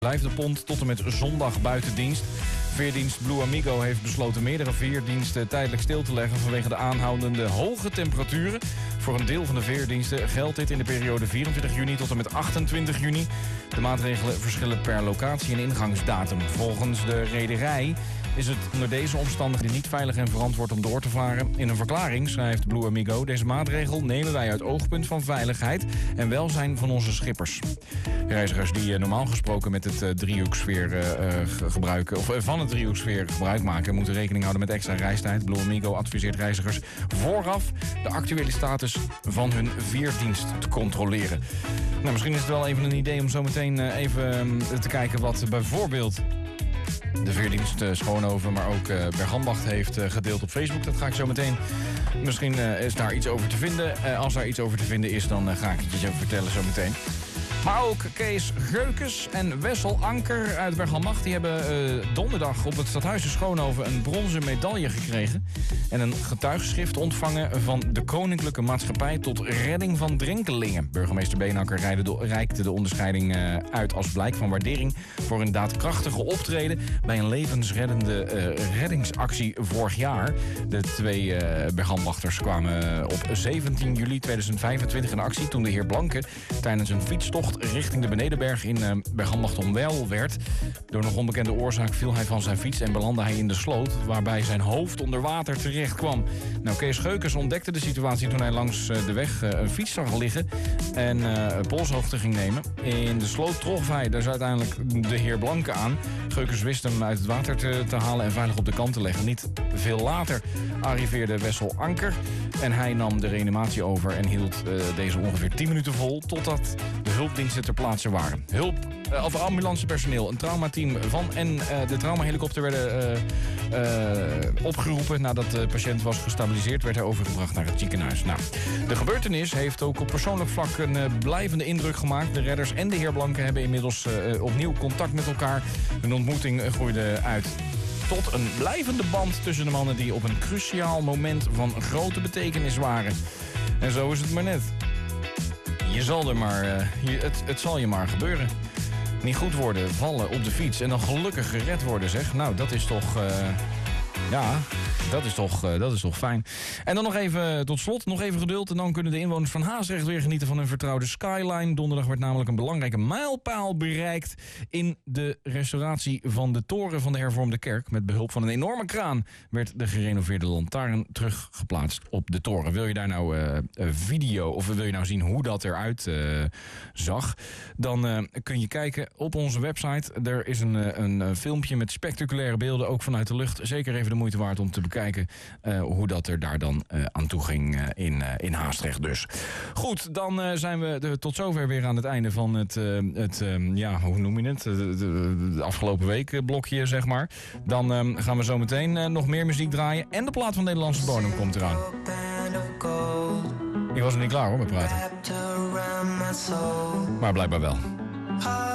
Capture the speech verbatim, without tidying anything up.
Blijft de pont tot en met zondag buiten dienst. Veerdienst Blue Amigo heeft besloten meerdere veerdiensten tijdelijk stil te leggen vanwege de aanhoudende hoge temperaturen. Voor een deel van de veerdiensten geldt dit in de periode vierentwintig juni tot en met achtentwintig juni. De maatregelen verschillen per locatie en ingangsdatum. Volgens de rederij is het onder deze omstandigheden niet veilig en verantwoord om door te varen. In een verklaring schrijft Blue Amigo: deze maatregel nemen wij uit oogpunt van veiligheid en welzijn van onze schippers. Reizigers die uh, normaal gesproken met het uh, driehoeksfeer uh, gebruiken, of uh, van het driehoeksfeer gebruik maken, moeten rekening houden met extra reistijd. Blue Amigo adviseert reizigers vooraf de actuele status van hun veerdienst te controleren. Nou, misschien is het wel even een idee om zo meteen uh, even uh, te kijken wat bijvoorbeeld de veerdienst uh, Schoonhoven, maar ook uh, Bergambacht heeft uh, gedeeld op Facebook. Dat ga ik zo meteen. Misschien uh, is daar iets over te vinden. Uh, als daar iets over te vinden is, dan uh, ga ik het je even vertellen zo meteen. Maar ook Kees Geukes en Wessel Anker uit Bergambacht, die hebben uh, donderdag op het Stadhuis in Schoonhoven een bronzen medaille gekregen en een getuigschrift ontvangen van de Koninklijke Maatschappij tot Redding van Drenkelingen. Burgemeester Beenakker reikte de onderscheiding uh, uit als blijk van waardering voor een daadkrachtige optreden bij een levensreddende uh, reddingsactie vorig jaar. De twee uh, Bergambachters kwamen op zeventien juli tweeduizend vijfentwintig in actie toen de heer Blanke tijdens een fietstocht richting de Benedenberg in uh, Bergambacht onwel werd. Door nog onbekende oorzaak viel hij van zijn fiets en belandde hij in de sloot, waarbij zijn hoofd onder water terecht kwam. Nou, Kees Geukes ontdekte de situatie toen hij langs uh, de weg uh, een fiets zag liggen en uh, polshoogte ging nemen. In de sloot trof hij dus uiteindelijk de heer Blanke aan. Geukes wist hem uit het water te, te halen en veilig op de kant te leggen. Niet veel later arriveerde Wessel Anker en hij nam de reanimatie over en hield uh, deze ongeveer tien minuten vol totdat de hulpdiensten ter plaatse waren. Hulp, uh, of ambulancepersoneel, een traumateam van en uh, de traumahelikopter werden uh, uh, opgeroepen. Nadat de patiënt was gestabiliseerd, werd hij overgebracht naar het ziekenhuis. Nou, de gebeurtenis heeft ook op persoonlijk vlak een uh, blijvende indruk gemaakt. De redders en de heer Blanke hebben inmiddels uh, opnieuw contact met elkaar. Hun ontmoeting uh, groeide uit tot een blijvende band tussen de mannen die op een cruciaal moment van grote betekenis waren. En zo is het maar net. Je zal er maar, uh, je, het, het zal je maar gebeuren. Niet goed worden, vallen op de fiets en dan gelukkig gered worden, zeg. Nou, dat is toch, uh, ja, dat is toch, uh, dat is toch fijn. En dan nog even, tot slot, nog even geduld. En dan kunnen de inwoners van Haasrecht weer genieten van hun vertrouwde skyline. Donderdag werd namelijk een belangrijke mijlpaal bereikt in de restauratie van de toren van de hervormde kerk. Met behulp van een enorme kraan werd de gerenoveerde lantaarn teruggeplaatst op de toren. Wil je daar nou uh, een video, of wil je nou zien hoe dat eruit uh, zag, dan uh, kun je kijken op onze website. Er is een, een, een filmpje met spectaculaire beelden, ook vanuit de lucht. Zeker even de moeite waard om te bekijken uh, hoe dat er daar dan uh, aan toe ging uh, in, uh, in Haastrecht dus. Goed, dan uh, zijn we de, tot zover weer aan het einde van het, uh, het uh, ja, hoe noem je het, de, de, de afgelopen week uh, blokje, zeg maar. Dan uh, gaan we zo meteen uh, nog meer muziek draaien en de plaat van Nederlandse bodem komt eraan. Ik was er niet klaar hoor met praten. Maar blijkbaar wel.